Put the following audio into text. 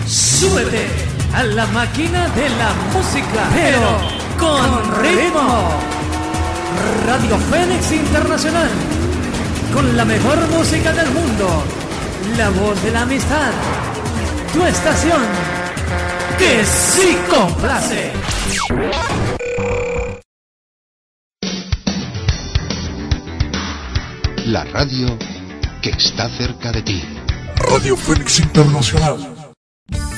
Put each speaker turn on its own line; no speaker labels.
Súbete a la máquina de la música, pero con ritmo. Radio Fénix Internacional, con la mejor música del mundo, la voz de la amistad, tu estación, que sí complace.
La radio que está cerca de ti.
Radio Fénix Internacional.